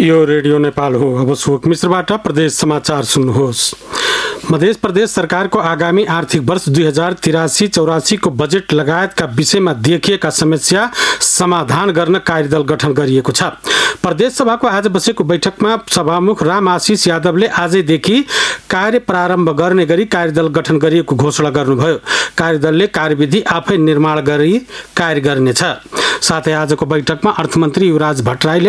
यो रेडियो नेपाल हो। अब शोक मिश्रबाट प्रदेश समाचार सुन्नुहोस्। मध्य प्रदेश सरकारको आगामी आर्थिक वर्ष 2083-84 को बजेट लगायतका विषयमा देखिएका समस्या समाधान गर्न कार्यदल गठन गरिएको छ। प्रदेश सभाको आज बसेको बैठकमा सभामुख राम आशिष यादवले आजैदेखि कार्य प्रारम्भ गर्ने गरी कार्यदल गठन गरिएको घोषणा गर्नुभयो। कार्यदलले कार्यविधि आफै निर्माण गरी कार्य गर्नेछ। साथै आजको बैठकमा अर्थमन्त्री युवराज भट्टराईले